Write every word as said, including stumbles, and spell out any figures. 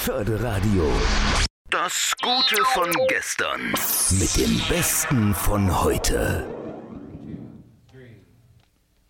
Förderradio. Das Gute von gestern mit dem Besten von heute.